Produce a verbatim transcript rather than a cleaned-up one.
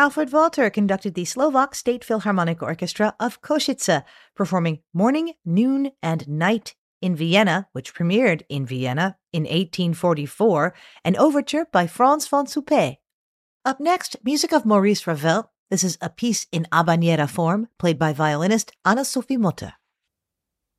Alfred Walter conducted the Slovak State Philharmonic Orchestra of Košice, performing Morning, Noon, and Night in Vienna, which premiered in Vienna in eighteen forty-four, an overture by Franz von Suppé. Up next, music of Maurice Ravel. This is a piece in habanera form, played by violinist Anna-Sophie Mutter.